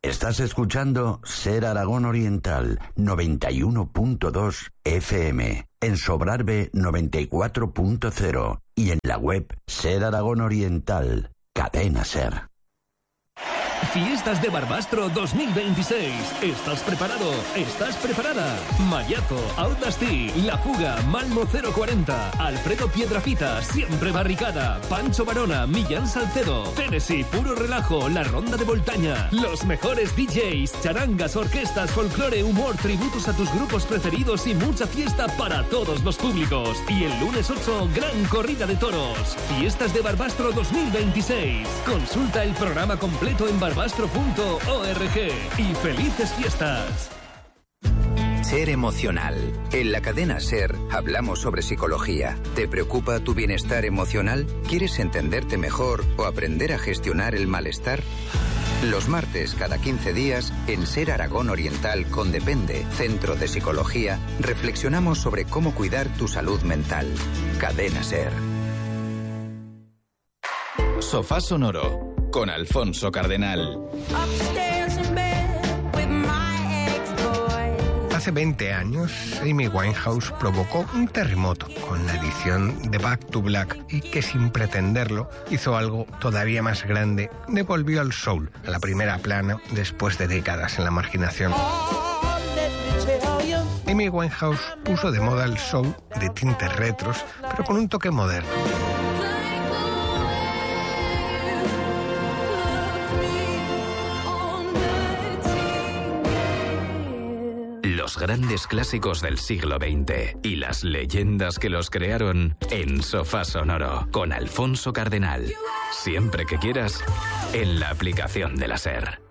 Estás escuchando Ser Aragón Oriental 91.2 FM, en Sobrarbe 94.0 y en la web Ser Aragón Oriental, cadena Ser. Fiestas de Barbastro 2026. ¿Estás preparado? ¿Estás preparada? Mayazo, Audacity, La Fuga, Malmo 040, Alfredo Piedrafita, Siempre Barricada, Pancho Varona, Millán Salcedo, Tennessee, Puro Relajo, La Ronda de Voltaña, los mejores DJs, charangas, orquestas, folclore, humor, tributos a tus grupos preferidos y mucha fiesta para todos los públicos. Y el lunes 8, gran corrida de toros. Fiestas de Barbastro 2026. Consulta el programa completo en barbastro.org y felices fiestas. Ser emocional. En la cadena Ser hablamos sobre psicología. ¿Te preocupa tu bienestar emocional? ¿Quieres entenderte mejor o aprender a gestionar el malestar? Los martes, cada 15 días, en Ser Aragón Oriental con Depende, Centro de Psicología, reflexionamos sobre cómo cuidar tu salud mental. Cadena Ser. Sofá Sonoro con Alfonso Cardenal. Hace 20 años, Amy Winehouse provocó un terremoto con la edición de Back to Black y que sin pretenderlo hizo algo todavía más grande. Devolvió al soul a la primera plana después de décadas en la marginación. Amy Winehouse puso de moda el soul de tintes retros, pero con un toque moderno. Los grandes clásicos del siglo XX y las leyendas que los crearon en Sofá Sonoro con Alfonso Cardenal. Siempre que quieras, en la aplicación de la Ser.